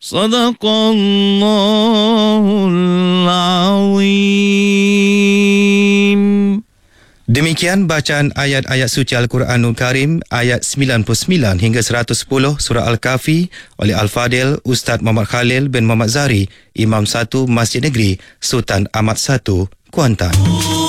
Sadaqallahul Azim. Demikian bacaan ayat-ayat suci Al-Quranul Karim ayat 99 hingga 110 surah Al-Kahfi oleh Al-Fadil Ustaz Muhammad Khalil bin Muhammad Zahri, Imam 1 Masjid Negeri Sultan Ahmad I, Kuantan.